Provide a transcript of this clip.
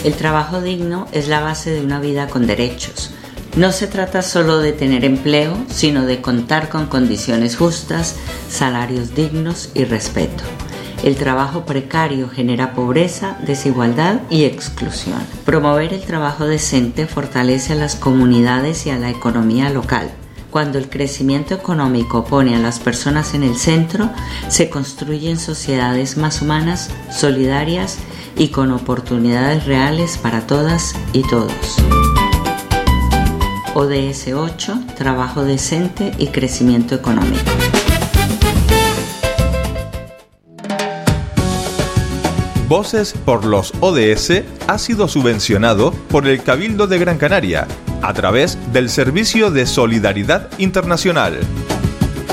El trabajo digno es la base de una vida con derechos. No se trata solo de tener empleo, sino de contar con condiciones justas, salarios dignos y respeto. El trabajo precario genera pobreza, desigualdad y exclusión. Promover el trabajo decente fortalece a las comunidades y a la economía local. Cuando el crecimiento económico pone a las personas en el centro, se construyen sociedades más humanas, solidarias y con oportunidades reales para todas y todos. ODS 8, trabajo decente y crecimiento económico. Voces por los ODS ha sido subvencionado por el Cabildo de Gran Canaria a través del Servicio de Solidaridad Internacional.